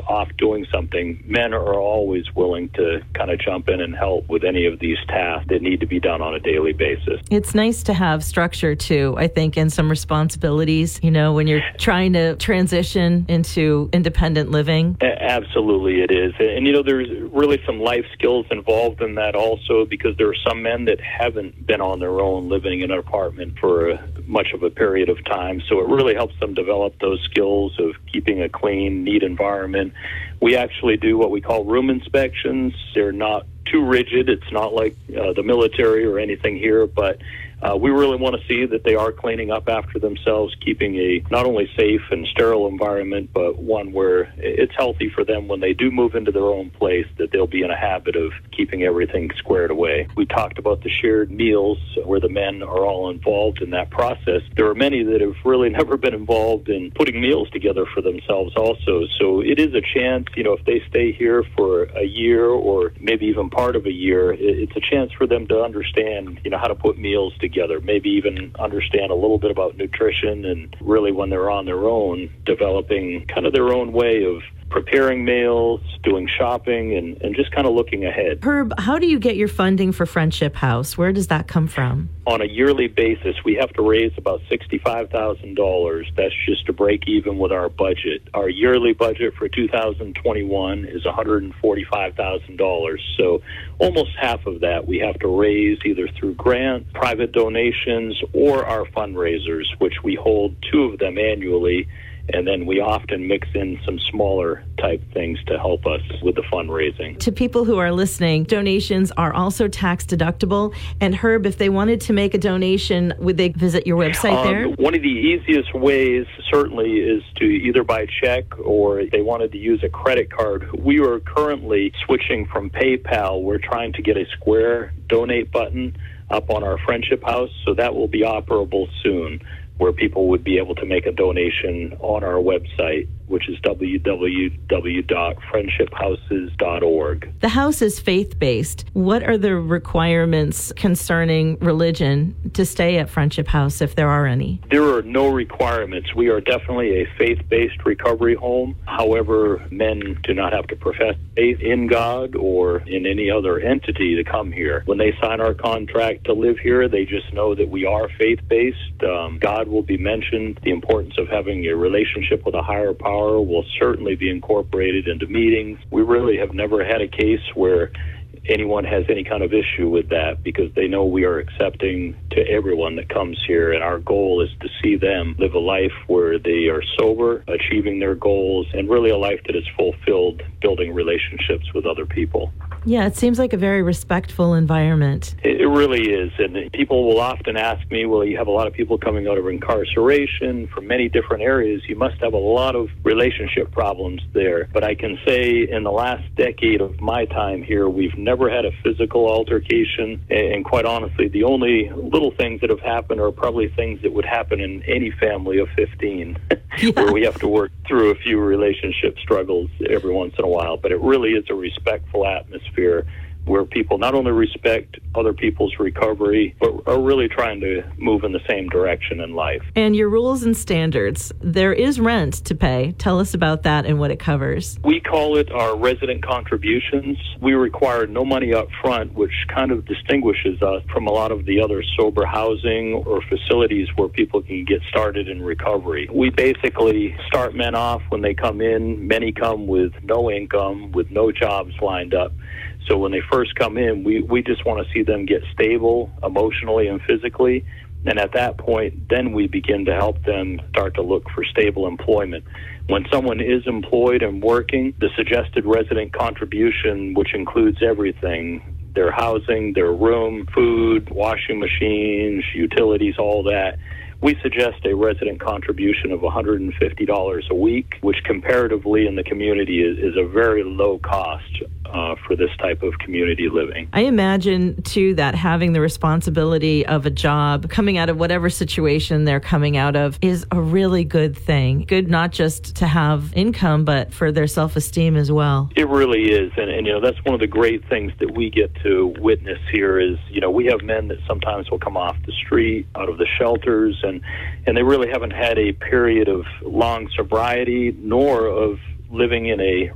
off doing something, men are always willing to kind of jump in and help with any of these tasks that need to be done on a daily basis. It's nice to have structure too, I think, and some responsibilities, when you're trying to transition into independent living. Absolutely it is. And there's really some life skills involved in that also, because there are some men that haven't been on their own living in an apartment for much of a period of time. So it really helps them develop those skills of keeping a clean, neat environment. We actually do what we call room inspections. They're not too rigid. It's not like the military or anything here, but we really want to see that they are cleaning up after themselves, keeping a not only safe and sterile environment, but one where it's healthy for them when they do move into their own place, that they'll be in a habit of keeping everything squared away. We talked about the shared meals where the men are all involved in that process. There are many that have really never been involved in putting meals together for themselves also. So it is a chance, if they stay here for a year or maybe even part of a year, it's a chance for them to understand, how to put meals together, maybe even understand a little bit about nutrition, and really when they're on their own, developing kind of their own way of preparing meals, doing shopping, and just kind of looking ahead. Herb, how do you get your funding for Friendship House? Where does that come from? On a yearly basis, we have to raise about $65,000. That's just to break even with our budget. Our yearly budget for 2021 is $145,000. So almost half of that we have to raise either through grants, private donations, or our fundraisers, which we hold 2 of them annually. And then we often mix in some smaller type things to help us with the fundraising. To people who are listening, donations are also tax deductible. And Herb, if they wanted to make a donation, would they visit your website there? One of the easiest ways certainly is to either by check, or if they wanted to use a credit card. We are currently switching from PayPal. We're trying to get a Square donate button up on our Friendship House, so that will be operable soon, where people would be able to make a donation on our website, which is www.friendshiphouses.org. The house is faith-based. What are the requirements concerning religion to stay at Friendship House, if there are any? There are no requirements. We are definitely a faith-based recovery home. However, men do not have to profess faith in God or in any other entity to come here. When they sign our contract to live here, they just know that we are faith-based. God will be mentioned. The importance of having a relationship with a higher power will certainly be incorporated into meetings. We really have never had a case where anyone has any kind of issue with that, because they know we are accepting to everyone that comes here, and our goal is to see them live a life where they are sober, achieving their goals, and really a life that is fulfilled, building relationships with other people. Yeah, it seems like a very respectful environment. It really is. And people will often ask me, well, you have a lot of people coming out of incarceration from many different areas. You must have a lot of relationship problems there. But I can say in the last decade of my time here, we've never had a physical altercation. And quite honestly, the only little things that have happened are probably things that would happen in any family of 15, where we have to work through a few relationship struggles every once in a while. But it really is a respectful atmosphere where people not only respect other people's recovery, but are really trying to move in the same direction in life. And your rules and standards, there is rent to pay. Tell us about that and what it covers. We call it our resident contributions. We require no money up front, which kind of distinguishes us from a lot of the other sober housing or facilities where people can get started in recovery. We basically start men off when they come in. Many come with no income, with no jobs lined up. So when they first come in, we just want to see them get stable emotionally and physically. And at that point, then we begin to help them start to look for stable employment. When someone is employed and working, the suggested resident contribution, which includes everything, their housing, their room, food, washing machines, utilities, all that, we suggest a resident contribution of $150 a week, which comparatively in the community is a very low cost for this type of community living. I imagine, too, that having the responsibility of a job coming out of whatever situation they're coming out of is a really good thing. Good not just to have income, but for their self-esteem as well. It really is. And that's one of the great things that we get to witness here is, we have men that sometimes will come off the street, out of the shelters, and they really haven't had a period of long sobriety nor of living in a